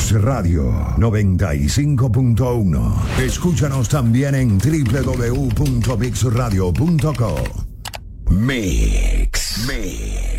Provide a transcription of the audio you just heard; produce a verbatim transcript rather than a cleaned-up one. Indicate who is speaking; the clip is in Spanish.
Speaker 1: Mix Radio noventa y cinco punto uno. Escúchanos también en doble u doble u doble u punto mix radio punto com. Mix. Mix.